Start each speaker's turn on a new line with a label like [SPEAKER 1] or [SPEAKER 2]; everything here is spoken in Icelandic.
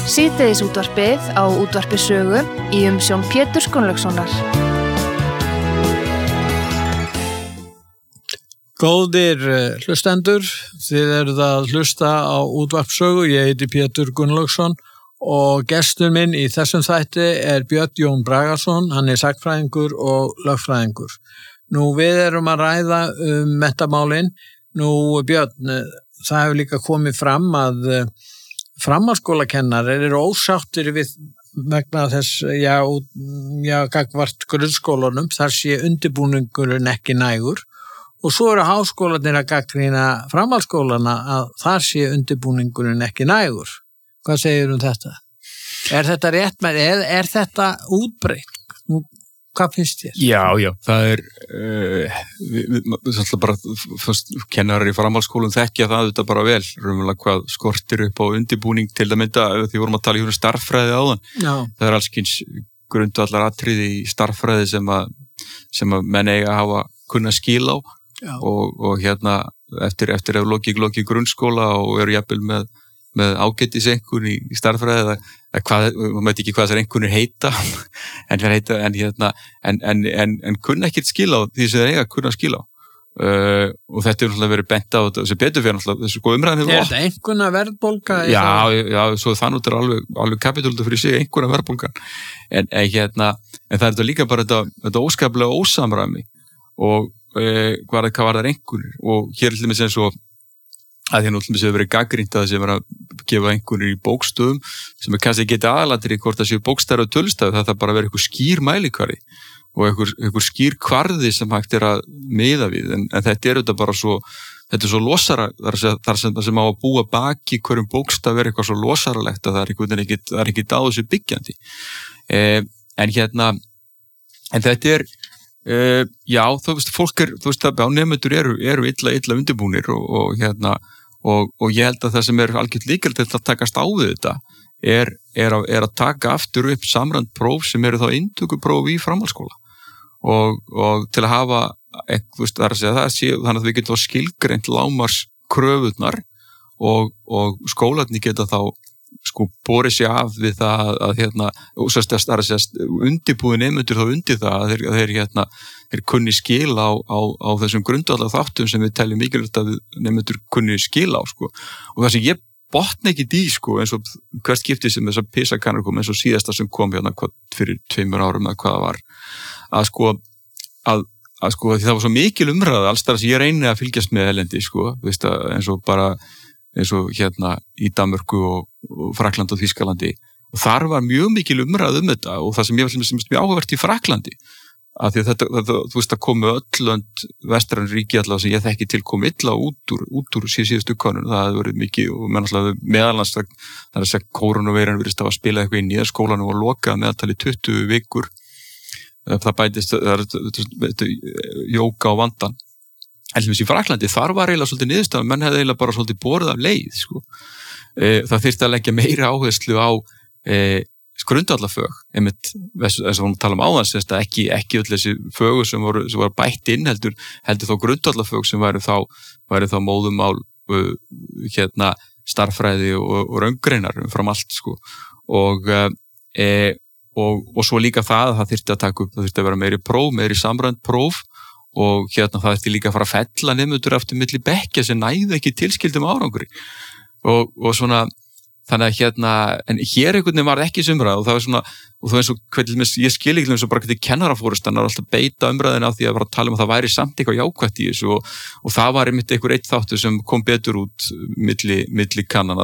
[SPEAKER 1] Síðdegisútvarpið á Útvarpi Sögu í umsjón Péturs Gunnlaugssonar.
[SPEAKER 2] Góðir hlustendur, þið eruð að hlusta á Útvarp Sögu. Ég heiti Pétur Gunnlaugsson og gestur minn í þessum þætti er Björn Jón Bragason. Hann er sagnfræðingur og lögfræðingur. Nú við erum að ræða menntamálin. Nú Björn, það hefur líka komið fram að framhaldsskólakennarar eru ósáttir við vegna þess, gagnvart grunnskólanum, þar sé undirbúningurinn ekki nægur og svo eru háskólarnir að gagnrýna framhaldsskólana að þar sé undirbúningurinn ekki nægur. Hvað segir þetta? Er þetta rétt með, er þetta útbreitt? Hvað finnst þér?
[SPEAKER 3] Já, það er bara kennarar í framhaldsskólum þekkja það þetta bara vel, raunverulega hvað skortir upp á undirbúning til að mynda því vorum að tala í starffræði áðan. Já. Það er alls kyns grundvallar atriði í starffræði sem að menn eiga að hafa kunna skil á og eftir að lokið grunnskóla og eru jafnvel með ágætiseinkunn í starffræði maður veit ekki hvað þessar einkunnir heita en kunna ekkert skil á því sem þeir eiga að kunna skil á og þetta er náttúrulega verið bent á þessi betur fyrir náttúrulega þessu góð umræðin
[SPEAKER 2] hefur þetta einkunna verðbólga?
[SPEAKER 3] Já, svo það náttúrulega alveg kapitúlda fyrir sig einkunna verðbólgan en það er þetta líka bara þetta óskaplega ósamræmi og hvað var það einkunnir og hér til dæmis eins og að því að náttúrulega hefur verið gagnrýnt að það sem er að gefa einhvernir í bókstöðum sem er kannski ekki aðalatriði hvort það séu bókstafur og tölustafur, það þarf bara að vera einhver skýr mælikvarði og einhver skýr kvarði sem hægt er að miða við en þetta er auðvitað bara þetta er svo losara þar sem á að búa baki hverjum bókstaf er eitthvað svo losaralegt að það er ekki á þessu byggjandi en þetta er þú veist, fólk nemendur eru illa undirbúnir og ég held að það sem er algjört líkilegt til að takast á við þetta er að taka aftur upp samræmd próf sem eru þá inntökupróf í framhaldsskóla og til að hafa þannig að við getum skilgreint lágmarkskröfurnar og skólarnir geta þá borið sér af við það að undirbúið nemendur þá undir það að þeir kunni skil á þessum grundvallar þáttum sem við teljum mikilvægt að nemendur kunni skil á og það sem ég botna ekki í eins og hvert skipti sem þessar PISA-kannar kom eins og síðasta sem kom fyrir 2 árum eða hvað það var að því það var svo mikil umræða alls þar að ég reyni að fylgjast með elendi eins og í Danmörku og Frakklandi og Þýskalandi og þar var mjög mikil umræða þetta og það sem ég var mjög áhugavert í Frakklandi að því að þetta þú veist að komu öll lönd vestræn ríki allavega sem ég þekki til komu illa út úr síðustu könnun það hefði verið mikið og meðalans það er að segja kórónuveiran virðist að spila eitthvað inn í skólanum og lokað meðaltali 20 vikur það bætist jóka á vandan heldur í Fraklandi, þar var eiginlega svolítið niðurstaðan, menn hefði eiginlega bara svolítið borið af leið, Það þyrfti að leggja meira áherslu á grundvallafög, einmitt, þess að við tala áðans, ekki öll þessi fögur sem voru bætt inn, heldur þá grundvallafög sem væri þá móðumál, starffræði og raungreinar fram allt, og svo líka það þyrfti að taka upp, það þyrfti að vera meiri samræmd próf og það þurfti líka að fara að fella nemendur aftur milli bekkja sem næðu ekki tilskildum árangri og svona þannig að en hér einhvern veginn var ekki umræða og það var svona og það eins og ég skil ekki eins og bara hvernig kennarafórustan er alltaf beita umræðina af því að vera að tala um að það væri samt eitthvað jákvætt í þessu og það var einmitt einhver eitt þáttur sem kom betur út milli kannana